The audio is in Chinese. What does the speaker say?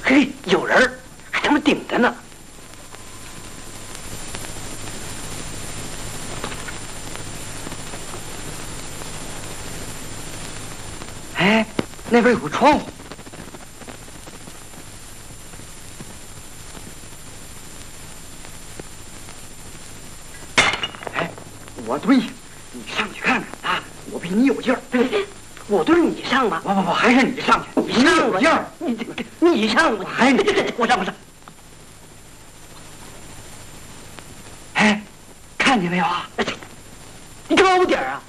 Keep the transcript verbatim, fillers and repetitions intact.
嘿，有人还他妈顶着呢。哎，那边有个窗户。哎，我对，你上去看看啊，我比你有劲儿。我对你上吧。不不不，还是你上去，你上有劲儿。你你上吧，还是你，我上我上。哎，看见没有啊？高点啊！